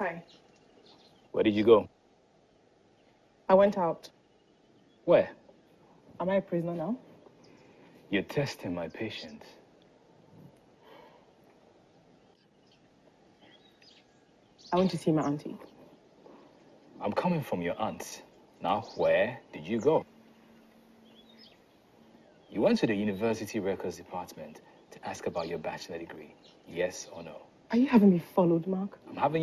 Hi. Where did you go? I went out. Where? Am I a prisoner now? You're testing my patience. I went to see my auntie. I'm coming from your aunt. Now, where did you go? You went to the University Records Department to ask about your bachelor degree. Yes or no? Are you having me followed, Mark? I'm having